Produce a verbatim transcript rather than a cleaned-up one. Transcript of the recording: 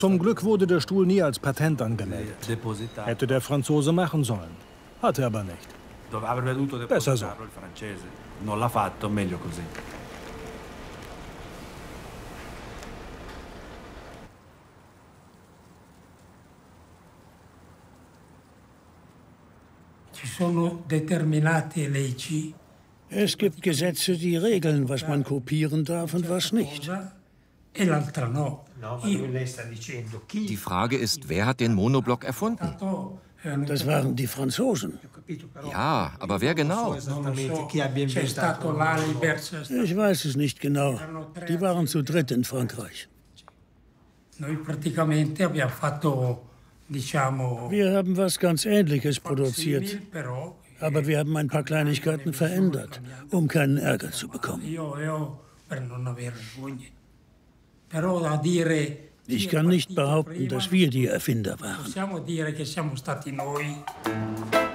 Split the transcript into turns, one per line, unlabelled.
Zum Glück wurde der Stuhl nie als Patent angemeldet. Hätte der Franzose machen sollen. Hat er aber nicht. Besser so.
Es gibt Gesetze, die regeln, was man kopieren darf und was nicht.
Die Frage ist, wer hat den Monoblock erfunden?
Das waren die Franzosen.
Ja, aber wer genau?
Ich weiß es nicht genau. Die waren zu dritt in Frankreich. Wir haben was ganz Ähnliches produziert. Aber wir haben ein paar Kleinigkeiten verändert, um keinen Ärger zu bekommen. Ich kann nicht behaupten, dass wir die Erfinder waren.